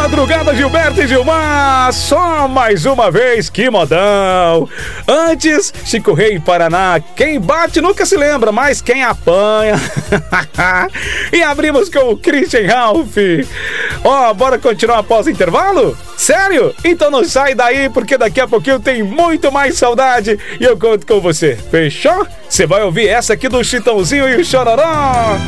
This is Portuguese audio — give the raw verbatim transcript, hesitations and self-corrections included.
madrugada, Gilberto e Gilmar. Só mais uma vez, que modão. Antes, Chico Rei Paraná. Quem bate nunca se lembra, mas quem apanha. E abrimos com o Christian Ralph. Ó, oh, bora continuar após o intervalo? Sério? Então não sai daí, porque daqui a pouquinho tem muito mais saudade e eu conto com você. Fechou? Você vai ouvir essa aqui do Chitãozinho e o Chororó.